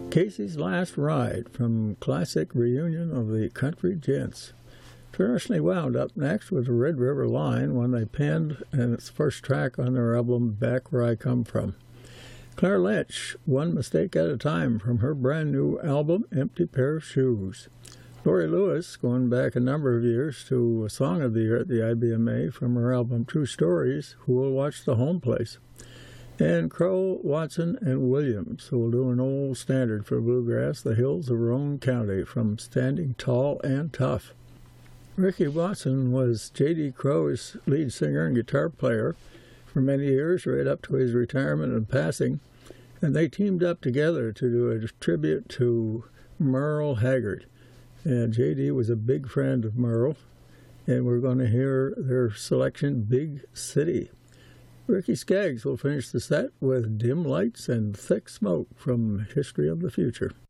Casey's Last Ride from classic reunion of the Country Gents. Traditionally wound up next with the Red River Line, one they penned and its first track on their album Back Where I Come From. Claire Lynch, One Mistake at a Time from her brand new album Empty Pair of Shoes. Lori Lewis, going back a number of years to a Song of the Year at the IBMA from her album True Stories, Who Will Watch the Home Place. And Crow, Watson, and Williams, who will do an old standard for bluegrass, The Hills of Roane County, from Standing Tall and Tough. Ricky Watson was J.D. Crow's lead singer and guitar player for many years, right up to his retirement and passing, and they teamed up together to do a tribute to Merle Haggard. And J.D. was a big friend of Merle, and we're going to hear their selection, Big City. Ricky Skaggs will finish the set with Dim Lights and Thick Smoke from History of the Future.